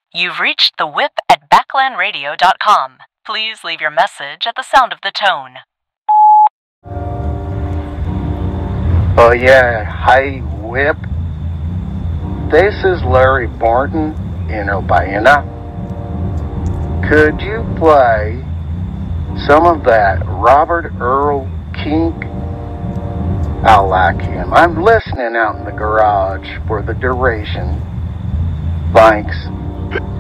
You've reached the whip at backlandradio.com. Please leave your message at the sound of the tone. Oh yeah, hi Whip. This is Larry Barton in Obiana. Could you play some of that Robert Earl Kink? I like him. I'm listening out in the garage for the duration. Thanks.